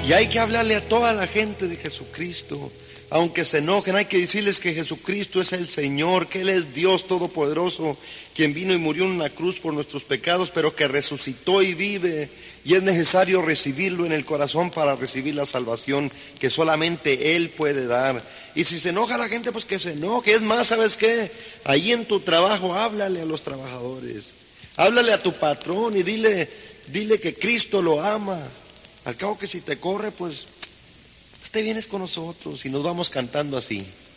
Y hay que hablarle a toda la gente de Jesucristo. Aunque se enojen, hay que decirles que Jesucristo es el Señor, que Él es Dios Todopoderoso, quien vino y murió en una cruz por nuestros pecados, pero que resucitó y vive. Y es necesario recibirlo en el corazón para recibir la salvación que solamente Él puede dar. Y si se enoja la gente, pues que se enoje. Es más, ¿sabes qué? Ahí en tu trabajo, háblale a los trabajadores. Háblale a tu patrón y dile que Cristo lo ama. Al cabo que si te corre, pues te vienes con nosotros y nos vamos cantando así.